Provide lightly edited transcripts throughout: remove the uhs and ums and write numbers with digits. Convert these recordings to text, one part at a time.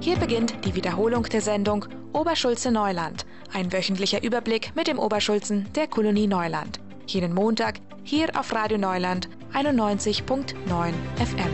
Hier beginnt die Wiederholung der Sendung Oberschulze Neuland, ein wöchentlicher Überblick mit dem Oberschulzen der Kolonie Neuland. Jeden Montag hier auf Radio Neuland 91.9 FM.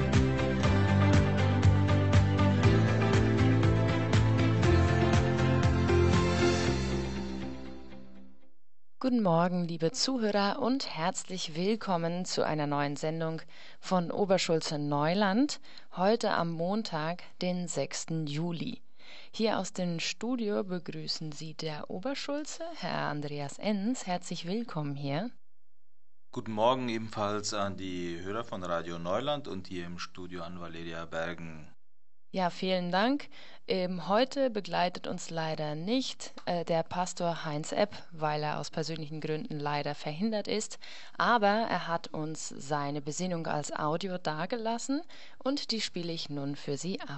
Guten Morgen, liebe Zuhörer, und herzlich willkommen zu einer neuen Sendung von Oberschulze Neuland, heute am Montag, den 6. Juli. Hier aus dem Studio begrüßen Sie der Oberschulze, Herr Andreas Enns. Herzlich willkommen hier. Guten Morgen ebenfalls an die Hörer von Radio Neuland und hier im Studio an Valeria Bergen. Ja, vielen Dank. Heute begleitet uns leider nicht der Pastor Heinz Epp, weil er aus persönlichen Gründen leider verhindert ist, aber er hat uns seine Besinnung als Audio dargelassen und die spiele ich nun für Sie ab.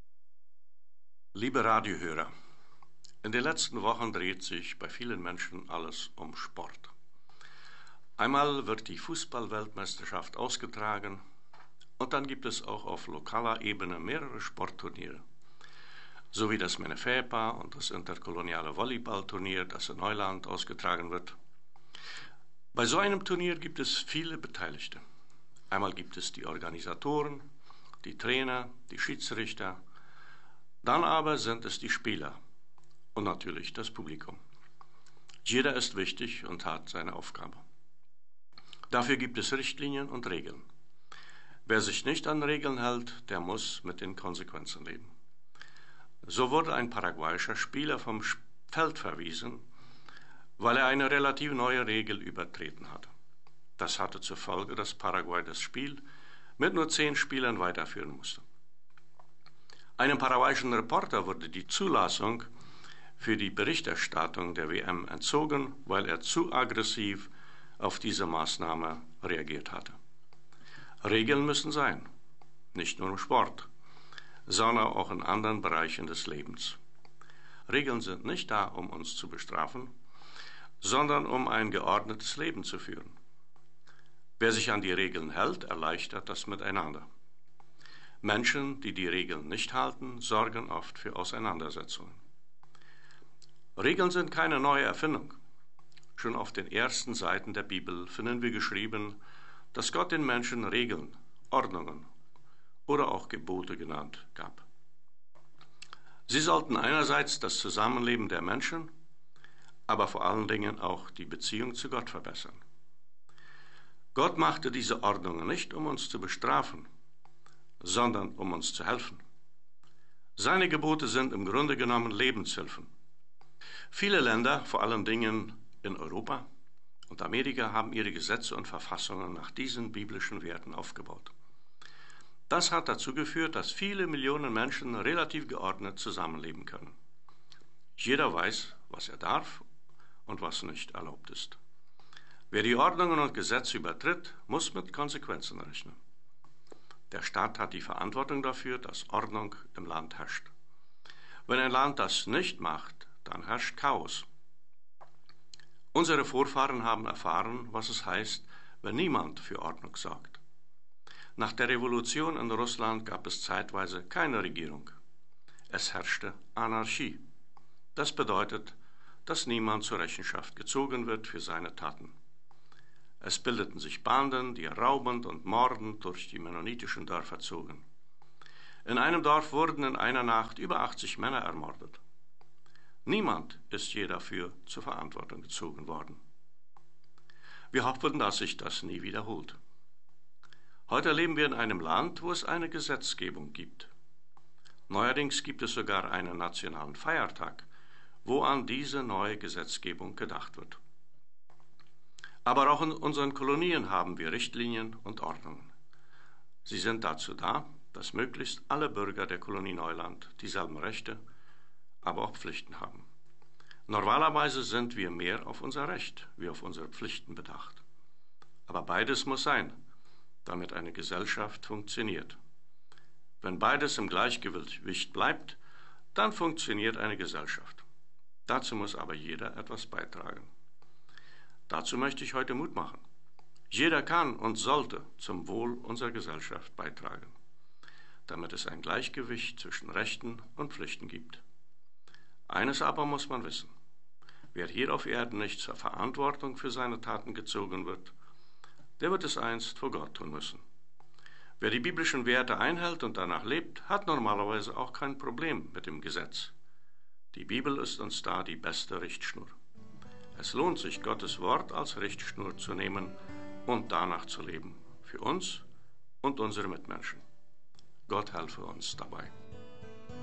Liebe Radiohörer, in den letzten Wochen dreht sich bei vielen Menschen alles um Sport. Einmal wird die Fußball-Weltmeisterschaft ausgetragen, und dann gibt es auch auf lokaler Ebene mehrere Sportturniere, sowie das Menefepa und das interkoloniale Volleyballturnier, das in Neuland ausgetragen wird. Bei so einem Turnier gibt es viele Beteiligte. Einmal gibt es die Organisatoren, die Trainer, die Schiedsrichter, dann aber sind es die Spieler und natürlich das Publikum. Jeder ist wichtig und hat seine Aufgabe. Dafür gibt es Richtlinien und Regeln. Wer sich nicht an Regeln hält, der muss mit den Konsequenzen leben. So wurde ein paraguayischer Spieler vom Feld verwiesen, weil er eine relativ neue Regel übertreten hatte. Das hatte zur Folge, dass Paraguay das Spiel mit nur 10 Spielern weiterführen musste. Einem paraguayischen Reporter wurde die Zulassung für die Berichterstattung der WM entzogen, weil er zu aggressiv auf diese Maßnahme reagiert hatte. Regeln müssen sein, nicht nur im Sport, sondern auch in anderen Bereichen des Lebens. Regeln sind nicht da, um uns zu bestrafen, sondern um ein geordnetes Leben zu führen. Wer sich an die Regeln hält, erleichtert das Miteinander. Menschen, die die Regeln nicht halten, sorgen oft für Auseinandersetzungen. Regeln sind keine neue Erfindung. Schon auf den ersten Seiten der Bibel finden wir geschrieben, dass Gott den Menschen Regeln, Ordnungen oder auch Gebote genannt gab. Sie sollten einerseits das Zusammenleben der Menschen, aber vor allen Dingen auch die Beziehung zu Gott verbessern. Gott machte diese Ordnungen nicht, um uns zu bestrafen, sondern um uns zu helfen. Seine Gebote sind im Grunde genommen Lebenshilfen. Viele Länder, vor allen Dingen in Europa und Amerika, haben ihre Gesetze und Verfassungen nach diesen biblischen Werten aufgebaut. Das hat dazu geführt, dass viele Millionen Menschen relativ geordnet zusammenleben können. Jeder weiß, was er darf und was nicht erlaubt ist. Wer die Ordnungen und Gesetze übertritt, muss mit Konsequenzen rechnen. Der Staat hat die Verantwortung dafür, dass Ordnung im Land herrscht. Wenn ein Land das nicht macht, dann herrscht Chaos. Unsere Vorfahren haben erfahren, was es heißt, wenn niemand für Ordnung sorgt. Nach der Revolution in Russland gab es zeitweise keine Regierung. Es herrschte Anarchie. Das bedeutet, dass niemand zur Rechenschaft gezogen wird für seine Taten. Es bildeten sich Banden, die raubend und mordend durch die mennonitischen Dörfer zogen. In einem Dorf wurden in einer Nacht über 80 Männer ermordet. Niemand ist je dafür zur Verantwortung gezogen worden. Wir hoffen, dass sich das nie wiederholt. Heute leben wir in einem Land, wo es eine Gesetzgebung gibt. Neuerdings gibt es sogar einen nationalen Feiertag, wo an diese neue Gesetzgebung gedacht wird. Aber auch in unseren Kolonien haben wir Richtlinien und Ordnungen. Sie sind dazu da, dass möglichst alle Bürger der Kolonie Neuland dieselben Rechte, aber auch Pflichten haben. Normalerweise sind wir mehr auf unser Recht wie auf unsere Pflichten bedacht. Aber beides muss sein, damit eine Gesellschaft funktioniert. Wenn beides im Gleichgewicht bleibt, dann funktioniert eine Gesellschaft. Dazu muss aber jeder etwas beitragen. Dazu möchte ich heute Mut machen. Jeder kann und sollte zum Wohl unserer Gesellschaft beitragen. damit es ein Gleichgewicht zwischen Rechten und Pflichten gibt. Eines aber muss man wissen: Wer hier auf Erden nicht zur Verantwortung für seine Taten gezogen wird, der wird es einst vor Gott tun müssen. Wer die biblischen Werte einhält und danach lebt, hat normalerweise auch kein Problem mit dem Gesetz. Die Bibel ist uns da die beste Richtschnur. Es lohnt sich, Gottes Wort als Richtschnur zu nehmen und danach zu leben, für uns und unsere Mitmenschen. Gott helfe uns dabei.